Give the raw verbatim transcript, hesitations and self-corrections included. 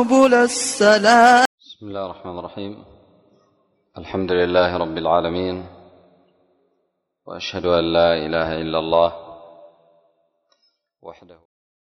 سبل السلام. بسم الله الرحمن الرحيم. الحمد لله رب العالمين، وأشهد أن لا إله إلا الله وحده